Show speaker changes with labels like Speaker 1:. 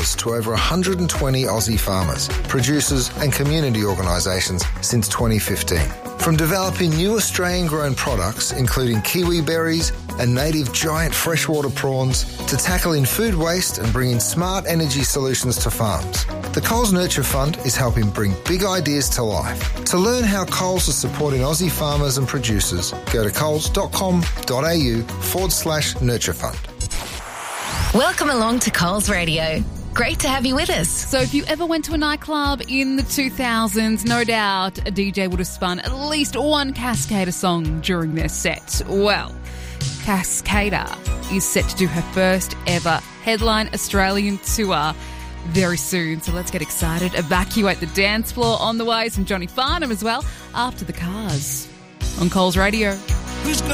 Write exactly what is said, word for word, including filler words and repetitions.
Speaker 1: to over one hundred twenty Aussie farmers, producers and community organisations since twenty fifteen. From developing new Australian-grown products, including kiwi berries and native giant freshwater prawns, to tackling food waste and bringing smart energy solutions to farms, the Coles Nurture Fund is helping bring big ideas to life. To learn how Coles is supporting Aussie farmers and producers, go to coles.com.au forward slash nurture fund.
Speaker 2: Welcome along to Coles Radio. Great to have you with us.
Speaker 3: So if you ever went to a nightclub in the two thousands, no doubt a D J would have spun at least one Cascada song during their set. Well, Cascada is set to do her first ever headline Australian tour very soon. So let's get excited. Evacuate the dance floor on the way. Some Johnny Farnham as well after the Cars on Coles Radio.